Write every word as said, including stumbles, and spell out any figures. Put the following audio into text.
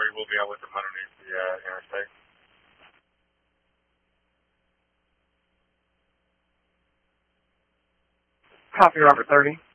or you will be able to underneath the uh, interstate. Copy, Robert thirty.